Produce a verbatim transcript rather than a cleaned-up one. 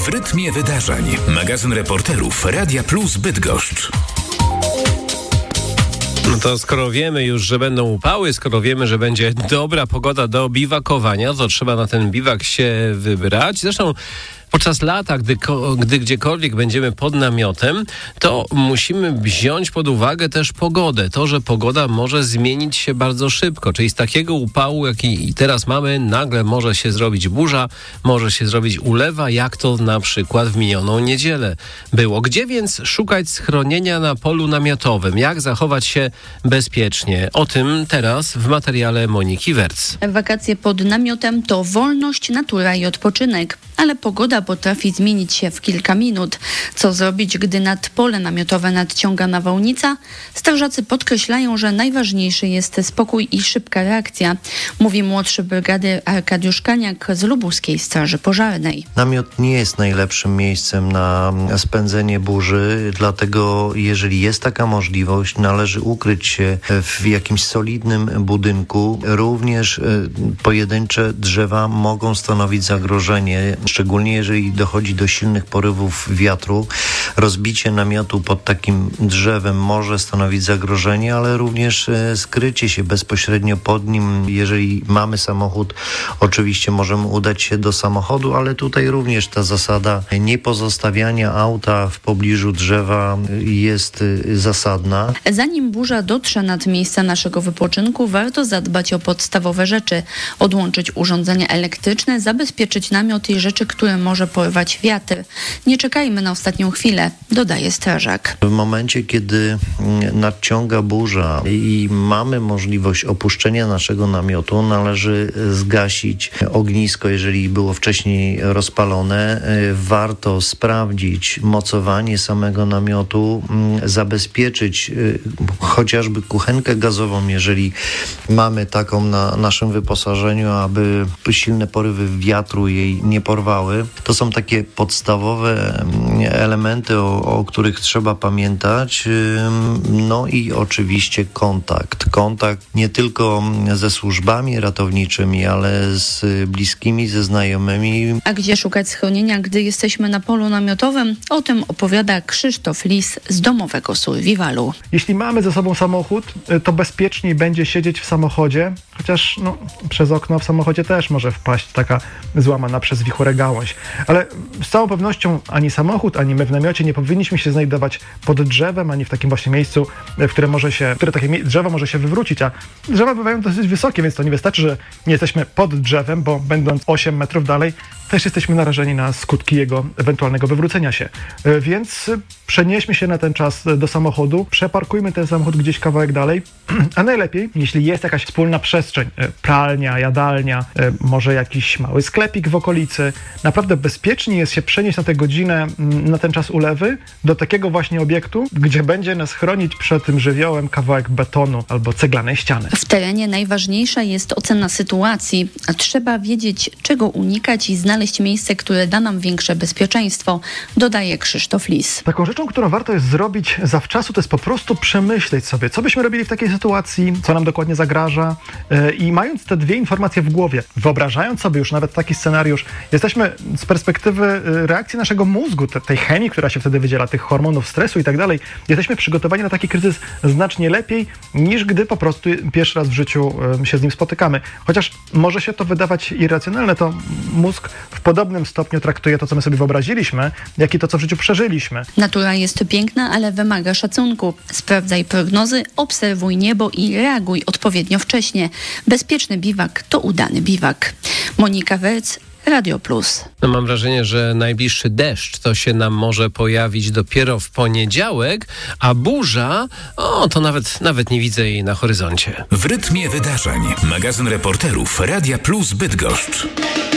W rytmie wydarzeń. Magazyn reporterów Radia Plus Bydgoszcz. No to skoro wiemy już, że będą upały, skoro wiemy, że będzie dobra pogoda do biwakowania, to trzeba na ten biwak się wybrać. Zresztą podczas lata, gdy, gdy gdziekolwiek będziemy pod namiotem, to musimy wziąć pod uwagę też pogodę. To, że pogoda może zmienić się bardzo szybko. Czyli z takiego upału, jaki teraz mamy, nagle może się zrobić burza, może się zrobić ulewa, jak to na przykład w minioną niedzielę było. Gdzie więc szukać schronienia na polu namiotowym? Jak zachować się bezpiecznie? O tym teraz w materiale Moniki Werc. Wakacje pod namiotem to wolność, natura i odpoczynek, ale pogoda potrafi zmienić się w kilka minut. Co zrobić, gdy nad pole namiotowe nadciąga nawałnica? Strażacy podkreślają, że najważniejszy jest spokój i szybka reakcja, mówi młodszy brygady Arkadiusz Kaniak z Lubuskiej Straży Pożarnej. Namiot nie jest najlepszym miejscem na spędzenie burzy, dlatego jeżeli jest taka możliwość, należy ukryć się w jakimś solidnym budynku. Również pojedyncze drzewa mogą stanowić zagrożenie, szczególnie jeżeli dochodzi do silnych porywów wiatru. Rozbicie namiotu pod takim drzewem może stanowić zagrożenie, ale również skrycie się bezpośrednio pod nim. Jeżeli mamy samochód, oczywiście możemy udać się do samochodu, ale tutaj również ta zasada niepozostawiania auta w pobliżu drzewa jest zasadna. Zanim burza dotrze nad miejsca naszego wypoczynku, warto zadbać o podstawowe rzeczy. Odłączyć urządzenia elektryczne, zabezpieczyć namiot i rzeczy, które może porwać wiatr. Nie czekajmy na ostatnią chwilę, dodaje strażak. W momencie, kiedy nadciąga burza i mamy możliwość opuszczenia naszego namiotu, należy zgasić ognisko, jeżeli było wcześniej rozpalone. Warto sprawdzić mocowanie samego namiotu, zabezpieczyć chociażby kuchenkę gazową, jeżeli mamy taką na naszym wyposażeniu, aby silne porywy wiatru jej nie porwały. To są takie podstawowe elementy, o, o których trzeba pamiętać. No i oczywiście kontakt. Kontakt nie tylko ze służbami ratowniczymi, ale z bliskimi, ze znajomymi. A gdzie szukać schronienia, gdy jesteśmy na polu namiotowym? O tym opowiada Krzysztof Lis z domowego survivalu. Jeśli mamy ze sobą samochód, to bezpieczniej będzie siedzieć w samochodzie, chociaż no, przez okno w samochodzie też może wpaść taka złamana przez wichurę gałąź. Ale z całą pewnością ani samochód, ani my w namiocie nie powinniśmy się znajdować pod drzewem, ani w takim właśnie miejscu, w które może się, które takie drzewo może się wywrócić, a drzewa bywają dosyć wysokie, więc to nie wystarczy, że nie jesteśmy pod drzewem, bo będąc osiem metrów dalej, też jesteśmy narażeni na skutki jego ewentualnego wywrócenia się. Więc przenieśmy się na ten czas do samochodu, przeparkujmy ten samochód gdzieś kawałek dalej, a najlepiej, jeśli jest jakaś wspólna przestrzeń, pralnia, jadalnia, może jakiś mały sklepik w okolicy, naprawdę bezpiecznie jest się przenieść na tę godzinę, na ten czas ulewy, do takiego właśnie obiektu, gdzie będzie nas chronić przed tym żywiołem kawałek betonu albo ceglanej ściany. W terenie najważniejsza jest ocena sytuacji. Trzeba wiedzieć, czego unikać i znaleźć miejsce, które da nam większe bezpieczeństwo, dodaje Krzysztof Lis. Taką rzeczą, którą warto jest zrobić zawczasu, to jest po prostu przemyśleć sobie, co byśmy robili w takiej sytuacji, co nam dokładnie zagraża i mając te dwie informacje w głowie, wyobrażając sobie już nawet taki scenariusz, jesteśmy z perspektywy reakcji naszego mózgu, tej chemii, która się wtedy wydziela, tych hormonów stresu i tak dalej, jesteśmy przygotowani na taki kryzys znacznie lepiej, niż gdy po prostu pierwszy raz w życiu się z nim spotykamy. Chociaż może się to wydawać irracjonalne, to mózg w podobnym stopniu traktuje to, co my sobie wyobraziliśmy, jak i to, co w życiu przeżyliśmy. Natura jest piękna, ale wymaga szacunku. Sprawdzaj prognozy, obserwuj niebo i reaguj odpowiednio wcześnie. Bezpieczny biwak to udany biwak. Monika Werc, Radio Plus. No mam wrażenie, że najbliższy deszcz to się nam może pojawić dopiero w poniedziałek, a burza, o, to nawet, nawet nie widzę jej na horyzoncie. W rytmie wydarzeń. Magazyn reporterów Radia Plus Bydgoszcz.